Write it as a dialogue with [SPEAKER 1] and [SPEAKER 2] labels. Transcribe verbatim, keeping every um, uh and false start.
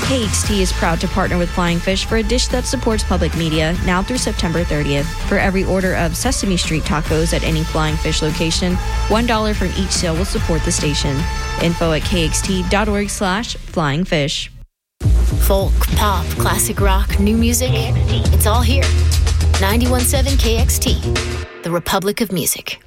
[SPEAKER 1] K X T is proud to partner with Flying Fish for a dish that supports public media now through September thirtieth. For every order of Sesame Street tacos at any Flying Fish location, one dollar from each sale will support the station. Info at kxt.org slash flying fish.
[SPEAKER 2] Folk, pop, classic rock, new music, it's all here. ninety-one point seven K X T, the Republic of Music.